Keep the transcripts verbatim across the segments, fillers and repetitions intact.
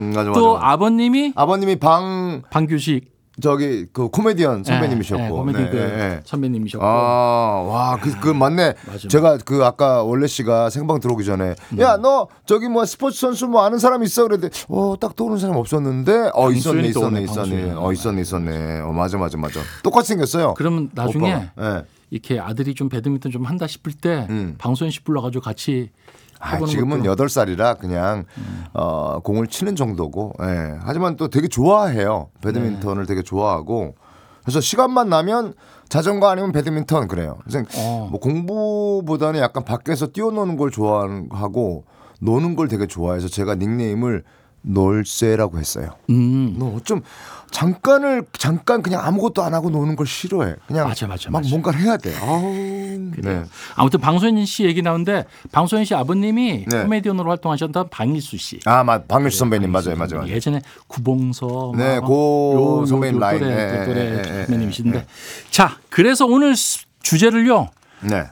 음, 맞아, 또 맞아, 맞아. 아버님이 아버님이 방 방규식 저기 그 코미디언 선배님이셨고, 네, 네, 코미디 네, 그 네. 선배님이셨고. 아, 와, 그, 그 맞네. 맞아. 제가 그 아까 원래 씨가 생방 들어오기 전에, 음. 야, 너 저기 뭐 스포츠 선수 뭐 아는 사람 있어? 그랬는데, 어, 딱 떠오르는 사람 없었는데, 어, 있었네, 있었네, 있었네, 어, 있었네, 있었네. 어, 맞아, 맞아, 맞아. 똑같이 생겼어요. 그러면 나중에 네. 이렇게 아들이 좀 배드민턴 좀 한다 싶을 때 음. 방소연 씨 불러가지고 같이. 아, 지금은 여덟 살이라 그냥 음. 어, 공을 치는 정도고, 예. 하지만 또 되게 좋아해요. 배드민턴을 네. 되게 좋아하고. 그래서 시간만 나면 자전거 아니면 배드민턴 그래요. 그래서 어. 뭐 공부보다는 약간 밖에서 뛰어노는 걸 좋아하고 노는 걸 되게 좋아해서 제가 닉네임을 놀쇠라고 했어요. 음. 너 좀 잠깐을 잠깐 그냥 아무것도 안 하고 노는 걸 싫어해. 그냥 맞아, 맞아, 막 맞아. 뭔가를 해야 돼. 아우. 네. 아무튼 방소연 씨 얘기 나오는데 방소연 씨 아버님이 네. 코미디언으로 활동하셨던 방일수 씨. 아, 맞. 방일수 선배님 맞아요, 맞아요, 맞아요. 예전에 구봉서, 네, 고 선배님 라인 또래, 네, 또래 네, 네, 선배님이신데. 네. 자, 그래서 오늘 주제를요. 네.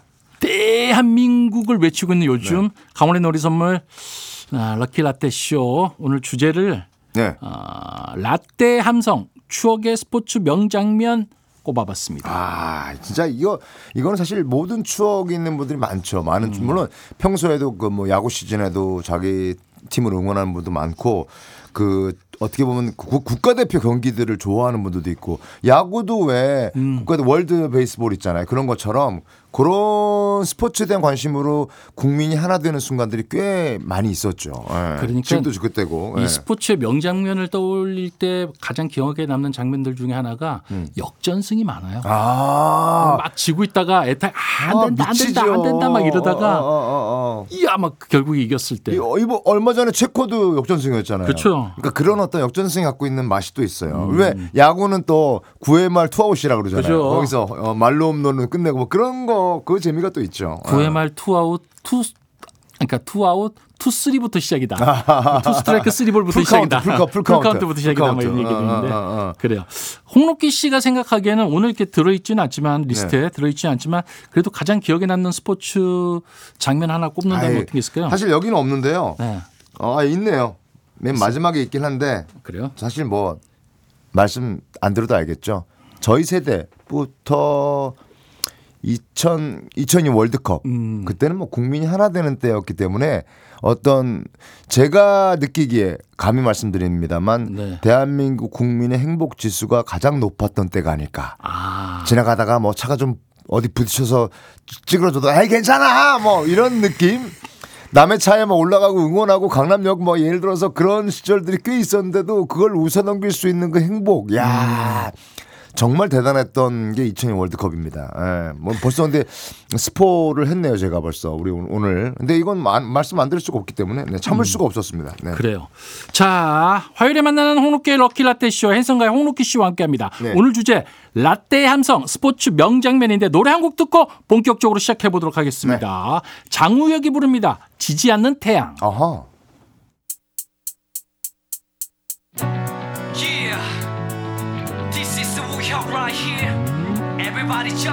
대한민국을 외치고 있는 요즘 네. 강원의 놀이 선물 아, 럭키 라떼 쇼 오늘 주제를 네. 어, 라떼 함성 추억의 스포츠 명장면 꼽아봤습니다. 아, 진짜 이거 이거는 사실 모든 추억이 있는 분들이 많죠. 많은 음. 물론 평소에도 그 뭐 야구 시즌에도 자기 팀을 응원하는 분도 많고 그 어떻게 보면 구, 국가대표 경기들을 좋아하는 분들도 있고 야구도 왜 음. 국가대 월드 베이스볼 있잖아요. 그런 것처럼 그런 스포츠에 대한 관심으로 국민이 하나 되는 순간들이 꽤 많이 있었죠. 네. 그러니까 지금도 그때고. 이 네. 스포츠의 명장면을 떠올릴 때 가장 기억에 남는 장면들 중에 하나가 음. 역전승이 많아요. 아. 막 지고 있다가 애타 아, 안 된다, 아, 안 된다, 안 된다 막 이러다가 어, 어, 어, 어. 이야 막 결국에 이겼을 때. 이거, 이거 얼마 전에 체코도 역전승이었잖아요. 그렇죠. 그러니까 그런 어떤 역전승이 갖고 있는 맛이 또 있어요. 음. 왜 야구는 또 구 회 말 투아웃이라고 그러잖아요. 그렇죠. 거기서 어, 말로 홈런을 끝내고 뭐 그런 거 그 재미가 또 있죠. 구 회 말 투아웃 투 그러니까 투아웃 투 쓰리부터 시작이다. 투 스트라이크 쓰리볼부터 시작이다. 풀카운트, 풀카운트부터 시작이다. 막 이런 얘기도 있는데. 어, 어, 어. 그래요. 홍록기 씨가 생각하기에는 오늘 이렇게 들어있지는 않지만 리스트에 네. 들어있지는 않지만 그래도 가장 기억에 남는 스포츠 장면 하나 꼽는다면 아이, 어떤 게 있을까요? 사실 여기는 없는데요. 네. 어, 있네요. 맨 있어요. 마지막에 있긴 한데. 그래요? 사실 뭐 말씀 안 들어도 알겠죠. 저희 세대부터 이천, 이천이 월드컵 음. 그때는 뭐 국민이 하나 되는 때였기 때문에 어떤 제가 느끼기에 감히 말씀드립니다만 네. 대한민국 국민의 행복 지수가 가장 높았던 때가 아닐까. 아. 지나가다가 뭐 차가 좀 어디 부딪혀서 찌그러져도 에이 괜찮아 뭐 이런 느낌. 남의 차에 막 올라가고 응원하고 강남역 뭐 예를 들어서 그런 시절들이 꽤 있었는데도 그걸 웃어넘길 수 있는 그 행복. 야. 음. 정말 대단했던 게 이천이 월드컵입니다. 예. 뭐 벌써 근데 스포를 했네요, 제가 벌써 우리 오늘. 근데 이건 마, 말씀 안 드릴 수가 없기 때문에 네, 참을 음. 수가 없었습니다. 네. 그래요. 자, 화요일에 만나는 홍록기의 럭키 라떼 쇼 행성가의 홍록기 씨와 함께합니다. 네. 오늘 주제 라떼 함성 스포츠 명장면인데 노래 한 곡 듣고 본격적으로 시작해 보도록 하겠습니다. 네. 장우혁이 부릅니다. 지지 않는 태양. 아하. Right here, everybody jump.